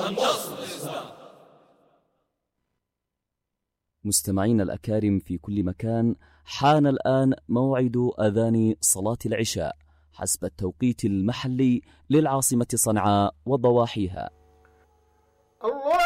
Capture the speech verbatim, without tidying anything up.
مستمعين الأكارم في كل مكان، حان الآن موعد أذان صلاة العشاء حسب التوقيت المحلي للعاصمة صنعاء وضواحيها. الله